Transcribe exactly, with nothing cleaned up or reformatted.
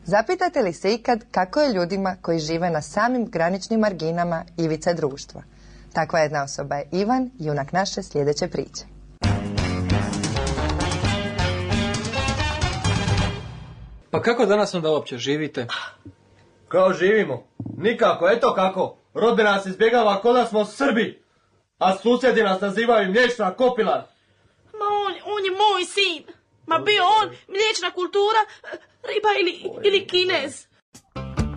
Zapitate li se ikad kako je ljudima koji žive na samim graničnim marginama ivice društva? Takva jedna osoba je Ivan, junak naše sljedeće priče. Pa kako danas onda uopće živite? Kao živimo? Nikako, eto kako. Rodbina nas izbjegava ko da smo Srbi, a susjedi nas nazivaju mliječna kopilar. Ma on, on je moj sin. Ma bio on mliječna kultura, riba ili, ili Kinez.